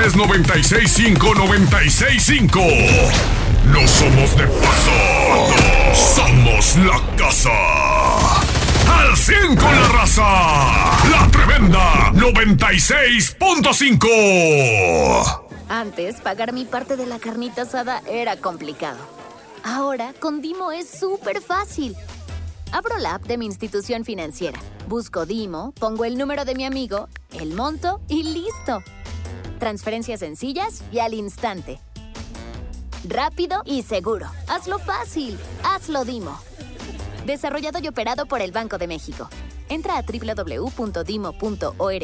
1-833-965-965. No somos de paso. Somos la casa. Al 100 con la raza. La tremenda 96.5. Antes, pagar mi parte de la carnita asada era complicado. Ahora, con Dimo es súper fácil. Abro la app de mi institución financiera, busco Dimo, pongo el número de mi amigo, el monto y ¡listo! Transferencias sencillas y al instante. Rápido y seguro. Hazlo fácil. Hazlo Dimo. Desarrollado y operado por el Banco de México. Entra a www.dimo.org